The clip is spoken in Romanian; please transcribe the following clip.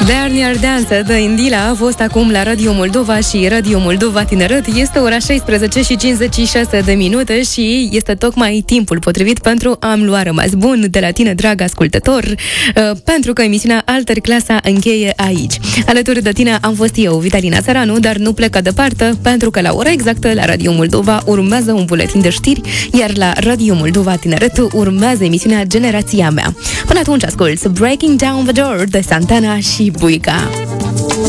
Dernier Dance de Indila a fost acum la Radio Moldova și Radio Moldova Tineret. Este ora 16:56 și este tocmai timpul potrivit pentru a-mi lua rămas bun de la tine, drag ascultător, pentru că emisiunea Alter Clasa încheie aici. Alături de tine am fost eu, Vitalina Țăranu, dar nu plecă departe, pentru că la ora exactă la Radio Moldova urmează un buletin de știri, iar la Radio Moldova Tineret urmează emisiunea Generația Mea. Până atunci asculți Breaking Down the Door de Santana și Buica.